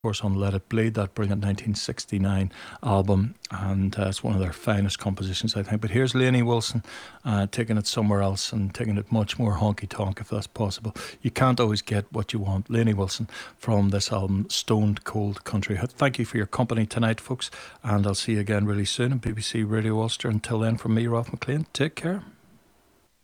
course, on Let It Bleed, that brilliant 1969 album, and it's one of their finest compositions, I think. But here's Lainey Wilson taking it somewhere else and taking it much more honky tonk, if that's possible. You can't always get what you want. Lainey Wilson from this album, Stoned Cold Country. Thank you for your company tonight, folks, and I'll see you again really soon on BBC Radio Ulster. Until then, from me, Ralph McLean, take care.